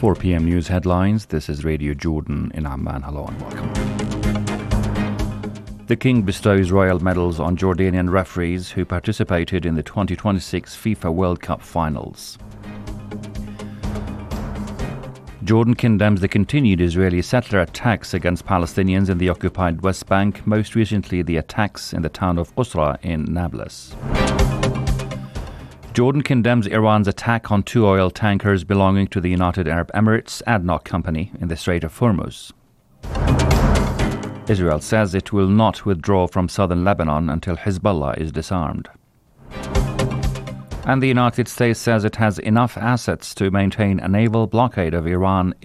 4 p.m. news headlines. This is Radio Jordan in Amman. Hello and welcome. The King bestows royal medals on Jordanian referees who participated in the 2026 FIFA World Cup finals. Jordan condemns the continued Israeli settler attacks against Palestinians in the occupied West Bank, most recently the attacks in the town of Qusra in Nablus. Jordan condemns Iran's attack on 2 oil tankers belonging to the United Arab Emirates ADNOC company in the Strait of Hormuz. Israel says it will not withdraw from southern Lebanon until Hezbollah is disarmed. And the United States says it has enough assets to maintain a naval blockade of Iran